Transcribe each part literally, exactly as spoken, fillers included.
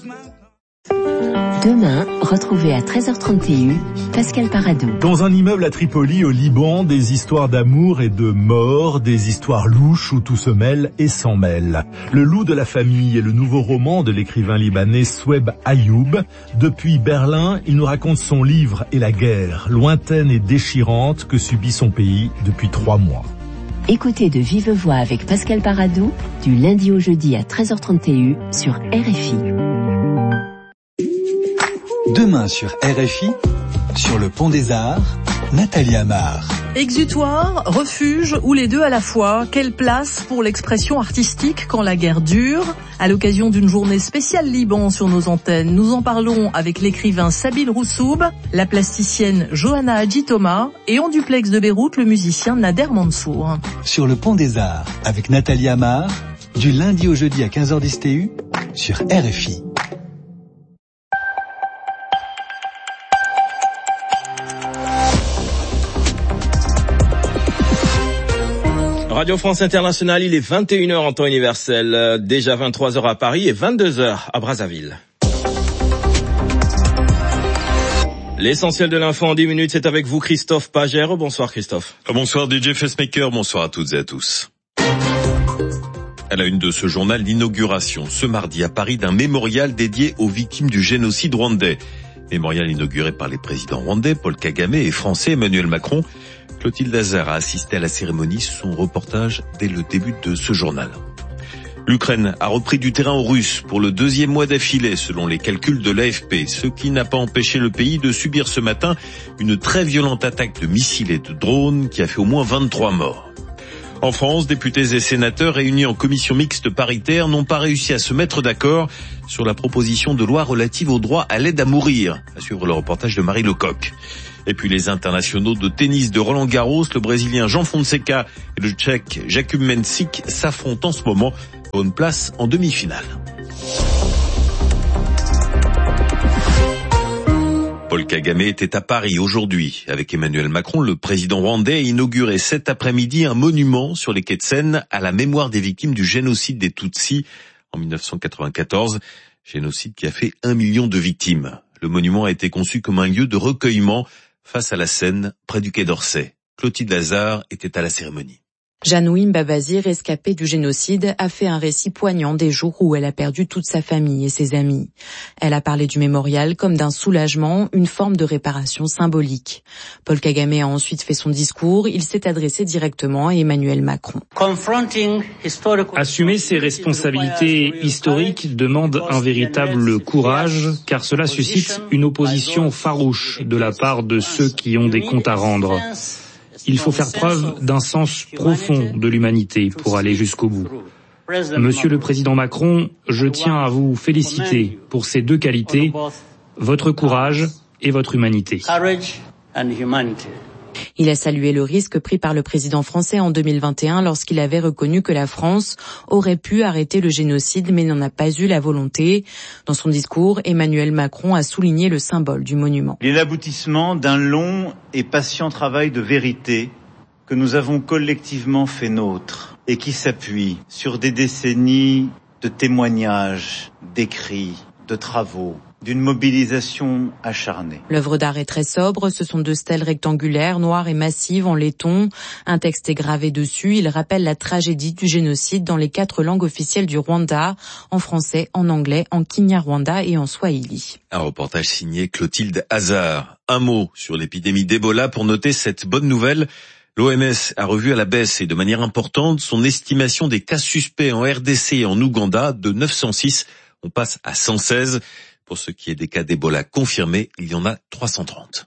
Demain, retrouvez à treize heures trente Pascal Paradou. Dans un immeuble à Tripoli, au Liban, des histoires d'amour et de mort, des histoires louches où tout se mêle et s'en mêle. Le loup de la famille est le nouveau roman de l'écrivain libanais Soueb Ayoub. Depuis Berlin, il nous raconte son livre et la guerre, lointaine et déchirante, que subit son pays depuis trois mois. Écoutez de vive voix avec Pascal Paradou, du lundi au jeudi à treize heures trente sur R F I. Demain sur R F I, sur le Pont des Arts, Nathalie Amar. Exutoire, refuge ou les deux à la fois, quelle place pour l'expression artistique quand la guerre dure? À l'occasion d'une journée spéciale Liban sur nos antennes, nous en parlons avec l'écrivain Sabine Roussoub, la plasticienne Johanna Hadji-Thomas et en duplex de Beyrouth, le musicien Nader Mansour. Sur le Pont des Arts, avec Nathalie Amar, du lundi au jeudi à quinze heures dix T U, sur R F I. Radio France Internationale, il est vingt et une heures en temps universel, euh, déjà vingt-trois heures à Paris et vingt-deux heures à Brazzaville. L'essentiel de l'info en dix minutes, c'est avec vous Christophe Pagère. Bonsoir Christophe. Bonsoir D J Facemaker, bonsoir à toutes et à tous. À la une de ce journal, l'inauguration ce mardi à Paris d'un mémorial dédié aux victimes du génocide rwandais. Mémorial inauguré par les présidents rwandais, Paul Kagame, et français Emmanuel Macron. Clotilde Hazard a assisté à la cérémonie, son reportage dès le début de ce journal. L'Ukraine a repris du terrain aux Russes pour le deuxième mois d'affilée, selon les calculs de l'A F P, ce qui n'a pas empêché le pays de subir ce matin une très violente attaque de missiles et de drones qui a fait au moins vingt-trois morts. En France, députés et sénateurs réunis en commission mixte paritaire n'ont pas réussi à se mettre d'accord sur la proposition de loi relative au droit à l'aide à mourir, à suivre le reportage de Marie Lecoq. Et puis les internationaux de tennis de Roland Garros, le Brésilien Jean Fonseca et le Tchèque Jakub Mensik s'affrontent en ce moment pour une place en demi-finale. Paul Kagame était à Paris aujourd'hui avec Emmanuel Macron. Le président rwandais a inauguré cet après-midi un monument sur les quais de Seine à la mémoire des victimes du génocide des Tutsis en dix-neuf cent quatre-vingt-quatorze, génocide qui a fait un million de victimes. Le monument a été conçu comme un lieu de recueillement face à la Seine, près du quai d'Orsay. Clotilde Hazard était à la cérémonie. Janouim Babazi, rescapée du génocide, a fait un récit poignant des jours où elle a perdu toute sa famille et ses amis. Elle a parlé du mémorial comme d'un soulagement, une forme de réparation symbolique. Paul Kagame a ensuite fait son discours. Il s'est adressé directement à Emmanuel Macron. Assumer ses responsabilités historiques demande un véritable courage, car cela suscite une opposition farouche de la part de ceux qui ont des comptes à rendre. Il faut faire preuve d'un sens profond de l'humanité pour aller jusqu'au bout. Monsieur le Président Macron, je tiens à vous féliciter pour ces deux qualités, votre courage et votre humanité. Il a salué le risque pris par le président français en deux mille vingt et un lorsqu'il avait reconnu que la France aurait pu arrêter le génocide mais n'en a pas eu la volonté. Dans son discours, Emmanuel Macron a souligné le symbole du monument. Il est l'aboutissement d'un long et patient travail de vérité que nous avons collectivement fait nôtre et qui s'appuie sur des décennies de témoignages, d'écrits, de travaux, d'une mobilisation acharnée. L'œuvre d'art est très sobre, ce sont deux stèles rectangulaires, noires et massives en laiton. Un texte est gravé dessus, il rappelle la tragédie du génocide dans les quatre langues officielles du Rwanda, en français, en anglais, en Kinyarwanda et en Swahili. Un reportage signé Clotilde Hazard. Un mot sur l'épidémie d'Ebola pour noter cette bonne nouvelle. L'O M S a revu à la baisse et de manière importante son estimation des cas suspects en R D C et en Ouganda de neuf cent six. On passe à cent seize. Pour ce qui est des cas d'Ebola confirmés, il y en a trois cent trente.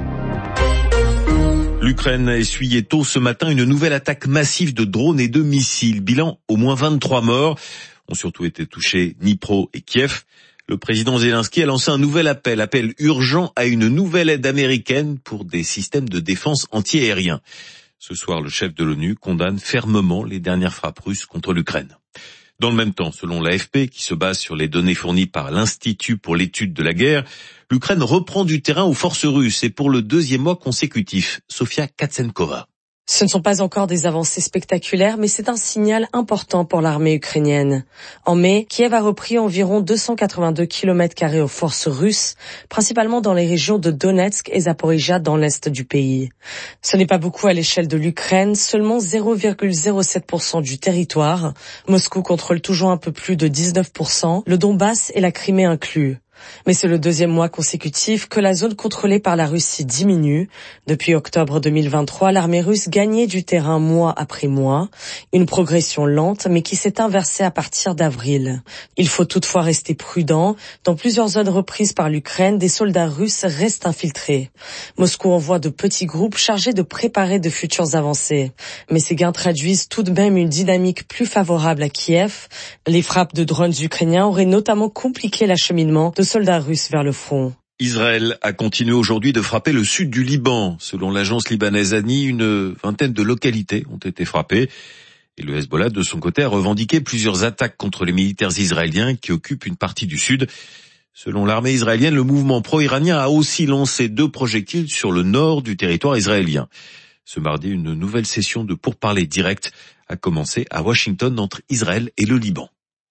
L'Ukraine a essuyé tôt ce matin une nouvelle attaque massive de drones et de missiles. Bilan, au moins vingt-trois morts. Ont surtout été touchés Dnipro et Kiev. Le président Zelensky a lancé un nouvel appel, appel urgent à une nouvelle aide américaine pour des systèmes de défense antiaériens. Ce soir, le chef de l'ONU condamne fermement les dernières frappes russes contre l'Ukraine. Dans le même temps, selon l'A F P, qui se base sur les données fournies par l'Institut pour l'étude de la guerre, l'Ukraine reprend du terrain aux forces russes et pour le deuxième mois consécutif. Sofia Katsenkova. Ce ne sont pas encore des avancées spectaculaires, mais c'est un signal important pour l'armée ukrainienne. En mai, Kiev a repris environ deux cent quatre-vingt-deux kilomètres carrés aux forces russes, principalement dans les régions de Donetsk et Zaporijia dans l'est du pays. Ce n'est pas beaucoup à l'échelle de l'Ukraine, seulement zéro virgule zéro sept pour cent du territoire. Moscou contrôle toujours un peu plus de dix-neuf pour cent, le Donbass et la Crimée inclus. Mais c'est le deuxième mois consécutif que la zone contrôlée par la Russie diminue. Depuis octobre deux mille vingt-trois, l'armée russe gagnait du terrain mois après mois. Une progression lente, mais qui s'est inversée à partir d'avril. Il faut toutefois rester prudent. Dans plusieurs zones reprises par l'Ukraine, des soldats russes restent infiltrés. Moscou envoie de petits groupes chargés de préparer de futures avancées. Mais ces gains traduisent tout de même une dynamique plus favorable à Kiev. Les frappes de drones ukrainiens auraient notamment compliqué l'acheminement de soldats russes vers le front. Israël a continué aujourd'hui de frapper le sud du Liban. Selon l'agence libanaise Ani, une vingtaine de localités ont été frappées. Et le Hezbollah, de son côté, a revendiqué plusieurs attaques contre les militaires israéliens qui occupent une partie du sud. Selon l'armée israélienne, le mouvement pro-iranien a aussi lancé deux projectiles sur le nord du territoire israélien. Ce mardi, une nouvelle session de pourparlers directs a commencé à Washington entre Israël et le Liban.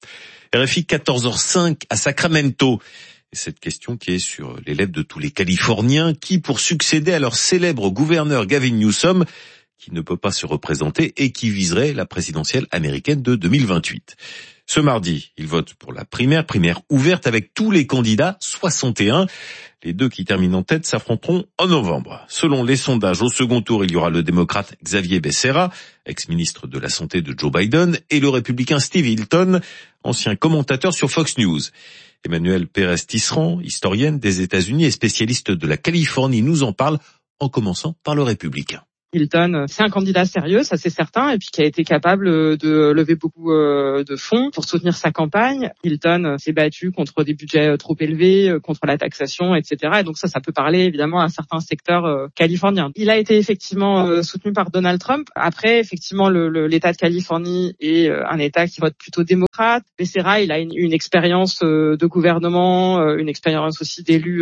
R F I quatorze heures cinq à Sacramento. Et cette question qui est sur les lèvres de tous les Californiens, qui pour succéder à leur célèbre gouverneur Gavin Newsom, qui ne peut pas se représenter et qui viserait la présidentielle américaine de deux mille vingt-huit. Ce mardi, ils votent pour la primaire, primaire ouverte avec tous les candidats, soixante et un. Les deux qui terminent en tête s'affronteront en novembre. Selon les sondages, au second tour, il y aura le démocrate Xavier Becerra, ex-ministre de la Santé de Joe Biden, et le républicain Steve Hilton, ancien commentateur sur Fox News. Emmanuelle Pérez-Tisserand, historienne des États-Unis et spécialiste de la Californie, nous en parle en commençant par le républicain. Hilton, c'est un candidat sérieux, ça c'est certain, et puis qui a été capable de lever beaucoup de fonds pour soutenir sa campagne. Hilton s'est battu contre des budgets trop élevés, contre la taxation, et cetera. Et donc ça, ça peut parler évidemment à certains secteurs californiens. Il a été effectivement soutenu par Donald Trump. Après, effectivement, le, le, l'État de Californie est un État qui vote plutôt démocrate. Becerra, il a une, une expérience de gouvernement, une expérience aussi d'élu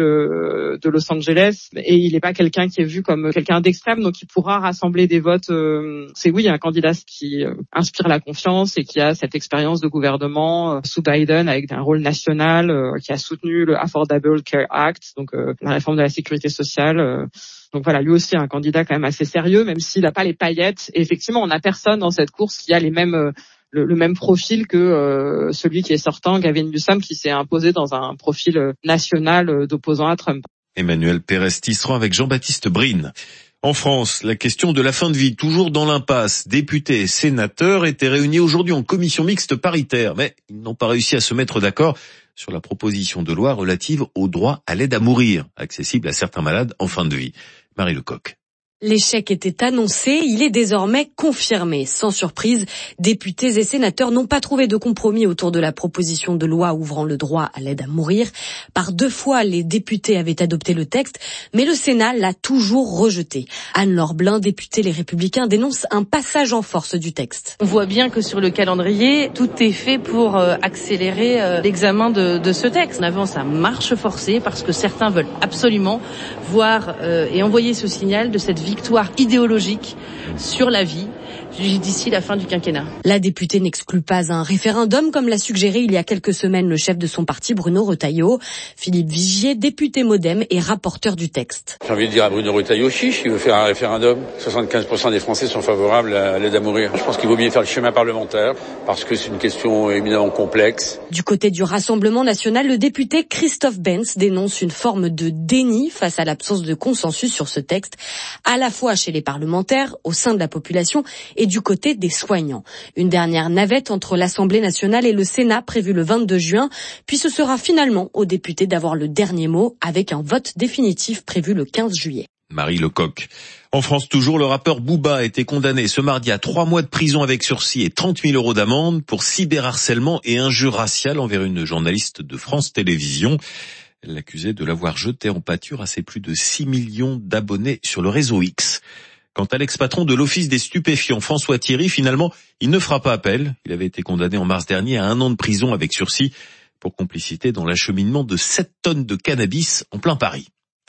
de Los Angeles, et il n'est pas quelqu'un qui est vu comme quelqu'un d'extrême, donc il pourra rassembler des votes. Euh, c'est oui un candidat qui euh, inspire la confiance et qui a cette expérience de gouvernement euh, sous Biden avec un rôle national, euh, qui a soutenu le Affordable Care Act, donc euh, la réforme de la sécurité sociale. Euh, donc voilà, lui aussi un candidat quand même assez sérieux, même s'il n'a pas les paillettes. Et effectivement, on n'a personne dans cette course qui a les mêmes euh, le, le même profil que euh, celui qui est sortant, Gavin Newsom, qui s'est imposé dans un profil euh, national euh, d'opposant à Trump. Emmanuelle Pérez-Tisserand avec Jean-Baptiste Brine. En France, la question de la fin de vie, toujours dans l'impasse. Députés et sénateurs étaient réunis aujourd'hui en commission mixte paritaire, mais ils n'ont pas réussi à se mettre d'accord sur la proposition de loi relative au droit à l'aide à mourir, accessible à certains malades en fin de vie. Marie Lecoq. L'échec était annoncé, il est désormais confirmé. Sans surprise, députés et sénateurs n'ont pas trouvé de compromis autour de la proposition de loi ouvrant le droit à l'aide à mourir. Par deux fois, les députés avaient adopté le texte, mais le Sénat l'a toujours rejeté. Anne-Laure Blin, députée Les Républicains, dénonce un passage en force du texte. On voit bien que sur le calendrier, tout est fait pour euh, accélérer euh, l'examen de, de ce texte. On avance à marche forcée parce que certains veulent absolument voir euh, et envoyer ce signal de cette victoire idéologique sur la vie d'ici la fin du quinquennat. La députée n'exclut pas un référendum, comme l'a suggéré il y a quelques semaines le chef de son parti, Bruno Retailleau. Philippe Vigier, député Modem et rapporteur du texte. J'ai envie de dire à Bruno Retailleau, chiche, il veut faire un référendum. soixante-quinze pour cent des Français sont favorables à l'aide à mourir. Je pense qu'il vaut mieux faire le chemin parlementaire, parce que c'est une question éminemment complexe. Du côté du Rassemblement national, le député Christophe Benz dénonce une forme de déni face à l'absence de consensus sur ce texte, à la fois chez les parlementaires, au sein de la population et du côté des soignants. Une dernière navette entre l'Assemblée nationale et le Sénat prévue le vingt-deux juin, puis ce sera finalement aux députés d'avoir le dernier mot avec un vote définitif prévu le quinze juillet. Marie Lecoq. En France toujours, le rappeur Booba a été condamné ce mardi à trois mois de prison avec sursis et trente mille euros d'amende pour cyberharcèlement et injure raciale envers une journaliste de France Télévisions. Elle l'accusait de l'avoir jeté en pâture à ses plus de six millions d'abonnés sur le réseau X. Quant à l'ex-patron de l'Office des stupéfiants, François Thierry, finalement, il ne fera pas appel. Il avait été condamné en mars dernier à un an de prison avec sursis pour complicité dans l'acheminement de sept tonnes de cannabis en plein Paris.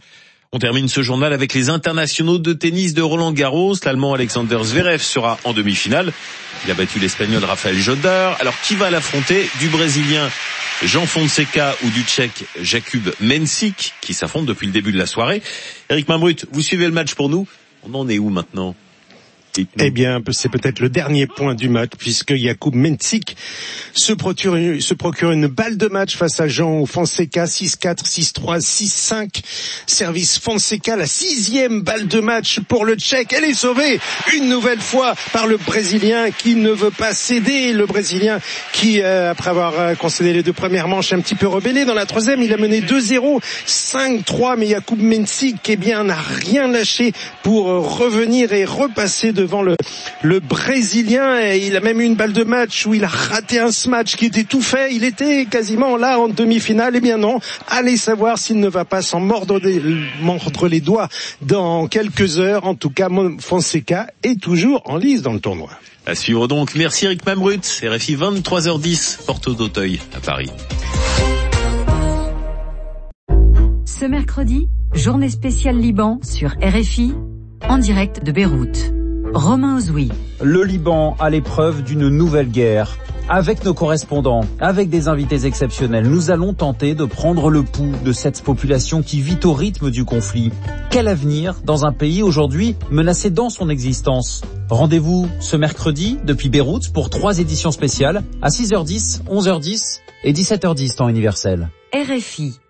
On termine ce journal avec les internationaux de tennis de Roland-Garros. L'Allemand Alexander Zverev sera en demi-finale. Il a battu l'Espagnol Rafael Jodar. Alors qui va l'affronter? Du Brésilien Jean Fonseca ou du Tchèque Jakub Mensik qui s'affrontent depuis le début de la soirée. Eric Mamrut, vous suivez le match pour nous. On en est où maintenant? Eh bien, c'est peut-être le dernier point du match, puisque Jakub Mensik se procure, se procure une balle de match face à Jean Fonseca, six quatre, six trois, six cinq. Service Fonseca, la sixième balle de match pour le Tchèque. Elle est sauvée une nouvelle fois par le Brésilien qui ne veut pas céder. Le Brésilien qui, euh, après avoir concédé les deux premières manches, un petit peu rebellé. Dans la troisième, il a mené deux zéro, cinq trois, mais Jakub Mensik, eh bien, n'a rien lâché pour revenir et repasser devant le, le Brésilien. Et il a même eu une balle de match où il a raté un smash qui était tout fait. Il était quasiment là en demi-finale. Eh bien non, allez savoir s'il ne va pas s'en mordre, des, mordre les doigts dans quelques heures. En tout cas, Fonseca est toujours en lice dans le tournoi. À suivre donc. Merci Eric Mamrut. R F I vingt-trois heures dix, porte d'Auteuil à Paris. Ce mercredi, journée spéciale Liban sur R F I, en direct de Beyrouth. Romain Ozoui. Le Liban à l'épreuve d'une nouvelle guerre. Avec nos correspondants, avec des invités exceptionnels, nous allons tenter de prendre le pouls de cette population qui vit au rythme du conflit. Quel avenir dans un pays aujourd'hui menacé dans son existence? Rendez-vous ce mercredi depuis Beyrouth pour trois éditions spéciales à six heures dix, onze heures dix et dix-sept heures dix temps universel. R F I.